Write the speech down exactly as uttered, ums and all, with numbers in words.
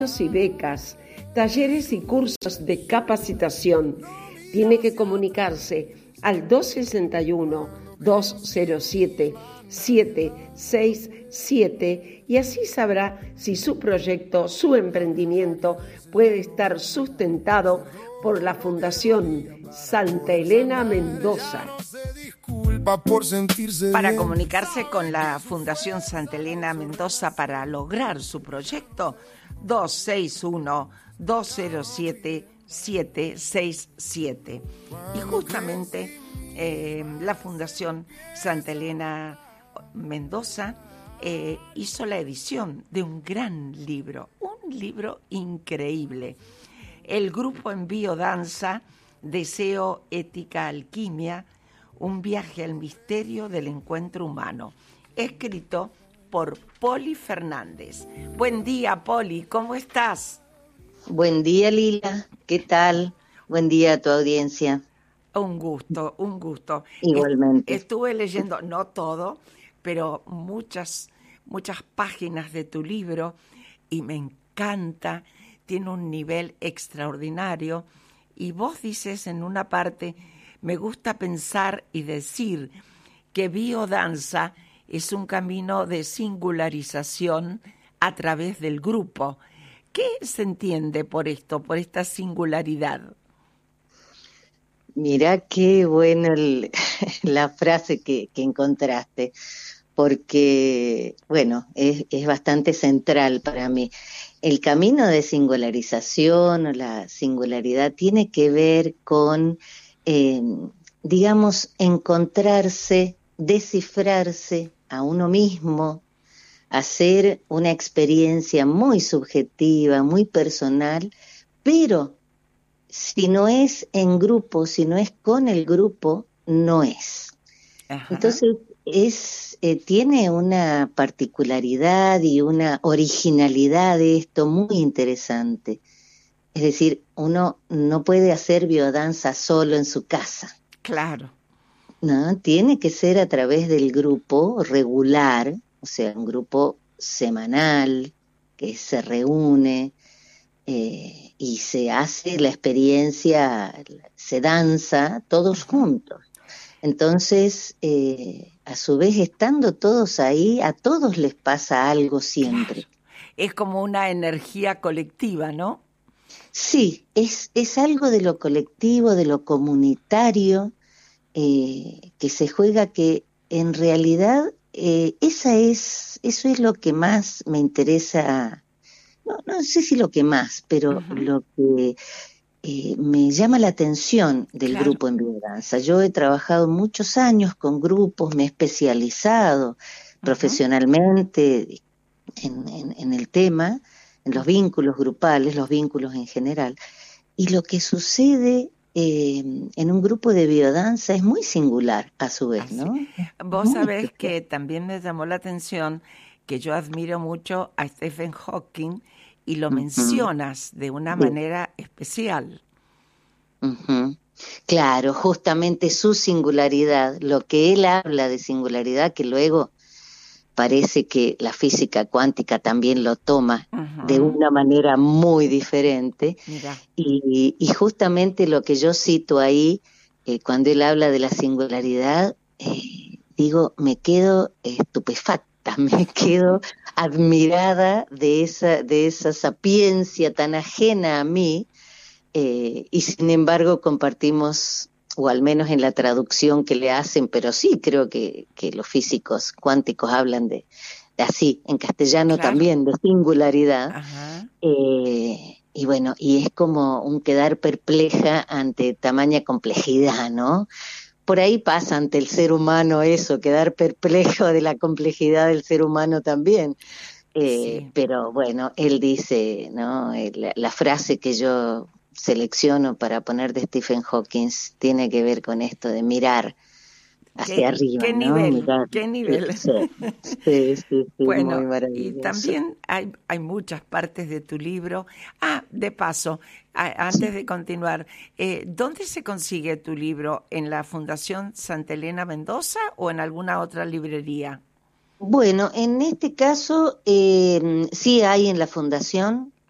y becas, talleres y cursos de capacitación. Tiene que comunicarse al dos sesenta y uno, dos cero siete, siete seis siete y así sabrá si su proyecto, su emprendimiento puede estar sustentado por la Fundación Santa Elena Mendoza. Para comunicarse con la Fundación Santa Elena Mendoza para lograr su proyecto, dos seis uno, dos cero siete, siete seis siete. Y justamente eh, la Fundación Santa Elena Mendoza eh, hizo la edición de un gran libro, un libro increíble. El grupo en biodanza, Deseo, Ética, Alquimia, un viaje al misterio del encuentro humano, escrito por Poli Fernández. Buen día, Poli, ¿cómo estás? Buen día, Lila, ¿qué tal? Buen día a tu audiencia. Un gusto, un gusto. Igualmente. Estuve leyendo, no todo, pero muchas, muchas páginas de tu libro y me encanta, tiene un nivel extraordinario. Y vos dices en una parte, me gusta pensar y decir que biodanza es un camino de singularización a través del grupo. ¿Qué se entiende por esto, por esta singularidad? Mirá qué buena el, la frase que, que encontraste, porque, bueno, es, es bastante central para mí. El camino de singularización o la singularidad tiene que ver con, eh, digamos, encontrarse, descifrarse a uno mismo, hacer una experiencia muy subjetiva, muy personal, pero si no es en grupo, si no es con el grupo, no es. Ajá. Entonces, es, eh, tiene una particularidad y una originalidad de esto muy interesante. Es decir, uno no puede hacer biodanza solo en su casa. Claro. No, tiene que ser a través del grupo regular, o sea, un grupo semanal que se reúne eh, y se hace la experiencia, se danza todos juntos. Entonces, eh, a su vez, estando todos ahí, a todos les pasa algo siempre. Claro. Es como una energía colectiva, ¿no? Sí, es, es algo de lo colectivo, de lo comunitario, eh, que se juega, que en realidad eh, esa es, eso es lo que más me interesa, no, no sé si lo que más, pero uh-huh. lo que eh, me llama la atención del claro. grupo en biodanza. Yo he trabajado muchos años con grupos, me he especializado uh-huh. profesionalmente en, en, en el tema, en los vínculos grupales, los vínculos en general, y lo que sucede Eh, en un grupo de biodanza es muy singular a su vez, ¿no? Vos muy sabés especial. Que también me llamó la atención que yo admiro mucho a Stephen Hawking y lo uh-huh. mencionas de una sí. manera especial. Uh-huh. Claro, justamente su singularidad, lo que él habla de singularidad, que luego parece que la física cuántica también lo toma uh-huh. de una manera muy diferente. Y, y justamente lo que yo cito ahí, eh, cuando él habla de la singularidad, eh, digo, me quedo estupefacta, me quedo admirada de esa, de esa sapiencia tan ajena a mí, eh, y sin embargo compartimos, o al menos en la traducción que le hacen, pero sí creo que, que los físicos cuánticos hablan de, de así, en castellano claro. también, de singularidad. Eh, y bueno, y es como un quedar perpleja ante tamaña complejidad, ¿no? Por ahí pasa ante el ser humano eso, quedar perplejo de la complejidad del ser humano también. Eh, sí. Pero bueno, él dice, ¿no? La, la frase que yo selecciono para poner de Stephen Hawking tiene que ver con esto de mirar hacia ¿Qué, arriba, ¿qué ¿no? Nivel, Mirar. ¿Qué nivel? Sí, sí, sí, sí, bueno, muy maravilloso. Y también hay, hay muchas partes de tu libro. Ah, de paso, a, antes sí. de continuar, eh, ¿dónde se consigue tu libro? ¿En la Fundación Santa Elena Mendoza o en alguna otra librería? Bueno, en este caso eh, sí hay en la Fundación,